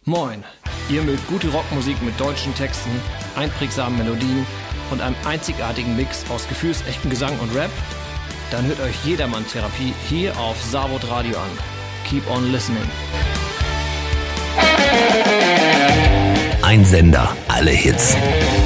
Moin, ihr mögt gute Rockmusik mit deutschen Texten, einprägsamen Melodien und einem einzigartigen Mix aus gefühlsechtem Gesang und Rap? Dann hört euch Jedermann-Therapie hier auf Savod Radio an. Keep on listening. Ein Sender, alle Hits.